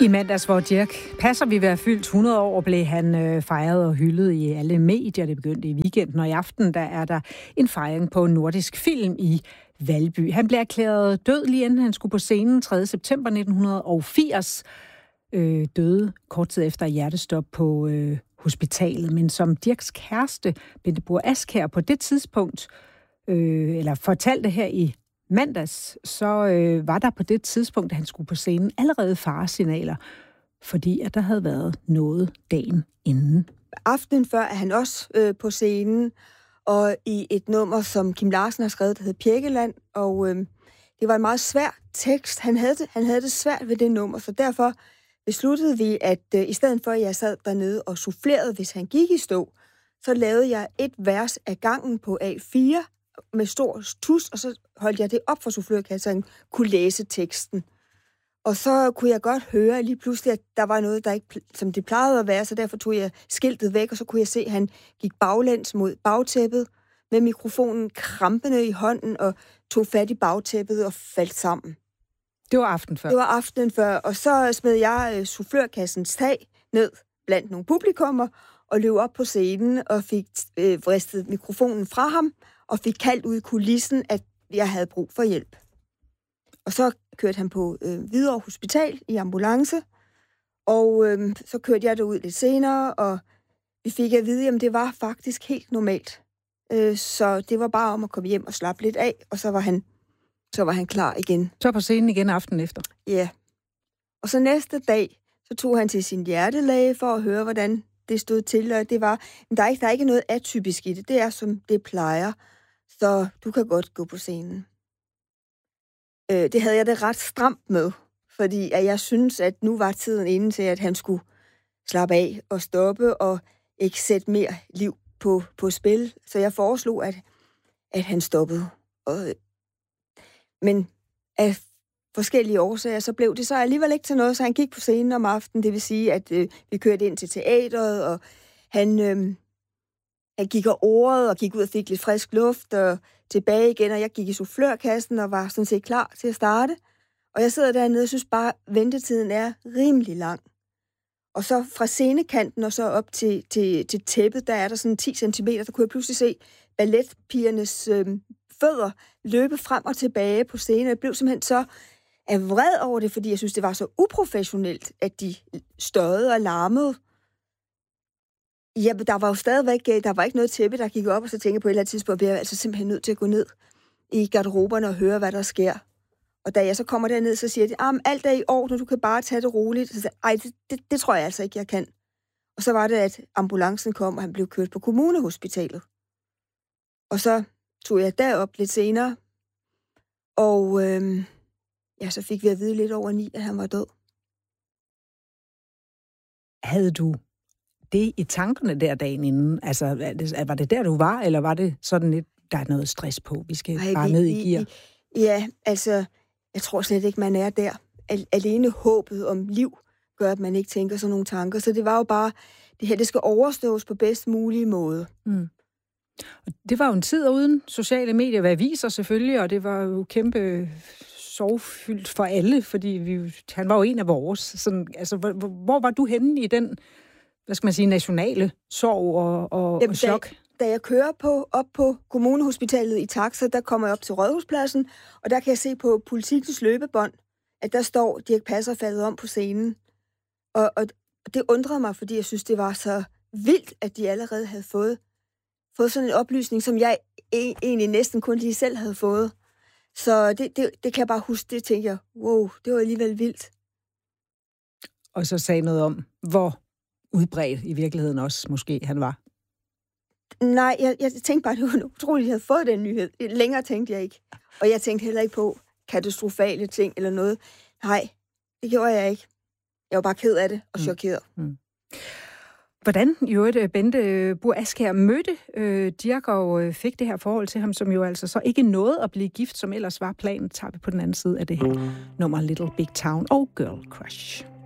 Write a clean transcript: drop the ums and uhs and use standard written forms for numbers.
I mandags, hvor Dirch Passer vi være fyldt 100 år, blev han fejret og hyldet i alle medier. Det begyndte i weekenden, og i aften der er der en fejring på Nordisk Film i Valby. Han blev erklæret død lige inden han skulle på scenen 3. september 1980. Døde kort tid efter hjertestop på hospitalet. Men som Dirchs kæreste, Bente Buhr Askjær, på det tidspunkt, eller fortalte her i mandags, så var der på det tidspunkt, at han skulle på scenen, allerede faresignaler, fordi at der havde været noget dagen inden. Aftenen før er han også på scenen, og i et nummer, som Kim Larsen har skrevet, der hedder Pjækkeland, og det var en meget svær tekst. Han havde det svært ved det nummer, så derfor besluttede vi, at i stedet for, at jeg sad dernede og soufflerede, hvis han gik i stå, så lavede jeg et vers af gangen på A4 med stor tus, og så holdt jeg det op for soufflørkassen, så han kunne læse teksten. Og så kunne jeg godt høre lige pludselig, at der var noget, der ikke, som det plejede at være, så derfor tog jeg skiltet væk, og så kunne jeg se, at han gik baglæns mod bagtæppet med mikrofonen krampende i hånden og tog fat i bagtæppet og faldt sammen. Det var aftenen før? Det var aftenen før, og så smed jeg soufflørkassens tag ned blandt nogle publikummer og løb op på scenen og fik vristet mikrofonen fra ham og fik kaldt ud i kulissen, at jeg havde brug for hjælp. Og så kørte han på Hvidovre Hospital i ambulance, og så kørte jeg derud lidt senere, og vi fik at vide, at det var faktisk helt normalt. Så det var bare om at komme hjem og slappe lidt af, og så var han klar igen. Så på scenen igen aftenen efter? Ja. Og så næste dag, så tog han til sin hjertelæge for at høre, hvordan det stod til, og det var, der er ikke noget atypisk i det. Det er, som det plejer, så du kan godt gå på scenen. Det havde jeg det ret stramt med, fordi at jeg synes, at nu var tiden inde til, at han skulle slappe af og stoppe og ikke sætte mere liv på spil. Så jeg foreslog, at han stoppede. Men af forskellige årsager, så blev det så alligevel ikke til noget, så han gik på scenen om aftenen. Det vil sige, at vi kørte ind til teatret, og han gik og orede og gik ud og fik lidt frisk luft og tilbage igen, og jeg gik i soufflørkassen og var sådan set klar til at starte. Og jeg sidder dernede og synes bare, at ventetiden er rimelig lang. Og så fra scenekanten og så op til tæppet, der er der sådan 10 cm, der kunne jeg pludselig se balletpigernes fødder løbe frem og tilbage på scenen. Jeg blev simpelthen så vred over det, fordi jeg synes, det var så uprofessionelt, at de støjede og larmede. Ja, der var jo stadigvæk, der var ikke noget tæppe, der gik op, og så tænkte jeg på et eller andet tidspunkt, at jeg er altså simpelthen nødt til at gå ned i garderoberne og høre, hvad der sker. Og da jeg så kommer derned, så siger de, alt er i orden, du kan bare tage det roligt. Så sagde, det tror jeg altså ikke, jeg kan. Og så var det, at ambulancen kom, og han blev kørt på kommunehospitalet. Og så tog jeg derop lidt senere, og så fik vi at vide lidt over 9, at han var død. Havde du det i tankerne der dagen inden? Altså, var det der, du var, eller var det sådan lidt, der er noget stress på, vi skal bare ned i gear? Ja, altså, jeg tror slet ikke, man er der. Alene håbet om liv gør, at man ikke tænker sådan nogle tanker. Så det var jo bare, det her, det skal overstås på bedst mulige måde. Mm. Og det var jo en tid uden sociale medier, hvad viser selvfølgelig, og det var jo kæmpe sorgfyldt for alle, fordi han var jo en af vores. Sådan, altså, hvor var du henne i den, hvad skal man sige, nationale sorg og chok? Da jeg kører op på kommunehospitalet i taxa, der kommer jeg op til Rådhuspladsen, og der kan jeg se på Politikens løbebånd, at der står Dirch Passer faldet om på scenen. Og det undrede mig, fordi jeg synes, det var så vildt, at de allerede havde fået sådan en oplysning, som jeg egentlig næsten kun lige selv havde fået. Så det kan jeg bare huske, det tænkte jeg, wow, det var alligevel vildt. Og så sagde noget om, hvor udbredt i virkeligheden også måske han var. Nej, jeg tænkte bare, det var utroligt, at jeg havde fået den nyhed. Længere tænkte jeg ikke. Og jeg tænkte heller ikke på katastrofale ting eller noget. Nej, det gjorde jeg ikke. Jeg var bare ked af det og chokeret. Mm. Hvordan Bente Buhr Askjær mødte Dirch og fik det her forhold til ham, som jo altså så ikke nåede at blive gift, som ellers var planen, tager vi på den anden side af det her nummer Little Big Town og Girl Crush.